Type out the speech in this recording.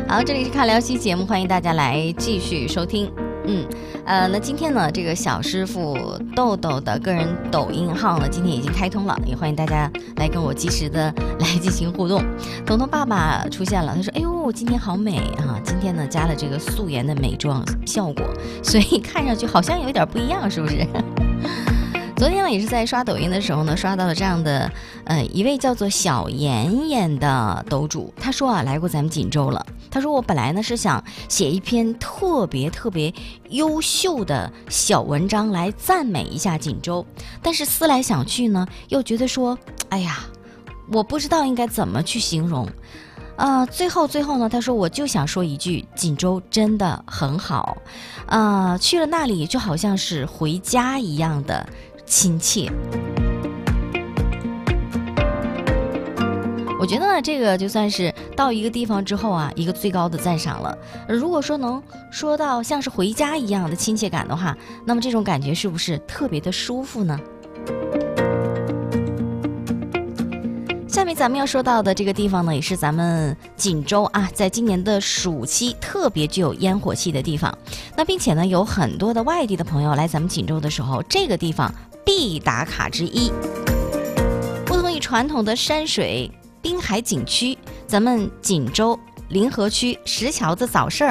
好，这里是看聊期节目，欢迎大家来继续收听。那今天呢，这个小师傅豆豆的个人抖音号呢，今天已经开通了，也欢迎大家来跟我及时的来进行互动。彤彤爸爸出现了，他说：“哎呦，今天好美啊！今天呢加了这个素颜的美妆效果，所以看上去好像有点不一样，是不是？”昨天呢，也是在刷抖音的时候呢，刷到了这样的一位叫做小妍妍的抖主，他说啊，来过咱们锦州了。他说我本来呢是想写一篇特别优秀的小文章来赞美一下锦州，但是思来想去呢，又觉得说，哎呀，我不知道应该怎么去形容。最后呢，他说我就想说一句，锦州真的很好，去了那里就好像是回家一样的亲切。我觉得呢，这个就算是到一个地方之后啊，一个最高的赞赏了。如果说能说到像是回家一样的亲切感的话，那么这种感觉是不是特别的舒服呢？下面咱们要说到的这个地方呢，也是咱们锦州啊，在今年的暑期特别具有烟火气的地方。那并且呢，有很多的外地的朋友来咱们锦州的时候，这个地方必打卡之一。不同于传统的山水滨海景区，咱们锦州临河区石桥子早市